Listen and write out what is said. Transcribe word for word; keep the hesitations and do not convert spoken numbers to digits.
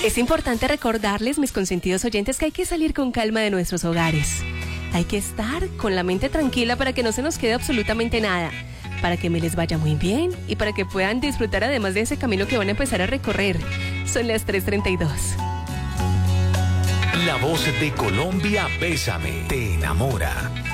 Es importante recordarles, mis consentidos oyentes, que hay que salir con calma de nuestros hogares. Hay que estar con la mente tranquila para que no se nos quede absolutamente nada, para que me les vaya muy bien y para que puedan disfrutar además de ese camino que van a empezar a recorrer. Son las tres treinta y dos. La voz de Colombia, Bésame, te enamora.